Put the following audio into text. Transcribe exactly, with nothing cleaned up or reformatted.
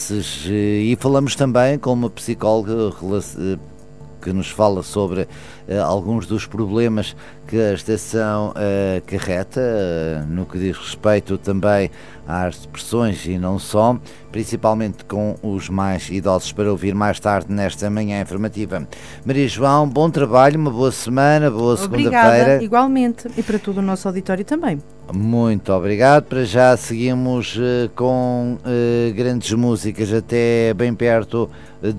E falamos também com uma psicóloga que nos fala sobre uh, alguns dos problemas que a estação uh, acarreta, uh, no que diz respeito também às depressões e não só, principalmente com os mais idosos, para ouvir mais tarde nesta manhã informativa. Maria João, bom trabalho, uma boa semana, boa segunda-feira. Obrigada, igualmente, e para todo o nosso auditório também. Muito obrigado. Para já seguimos uh, com uh, grandes músicas até bem perto uh,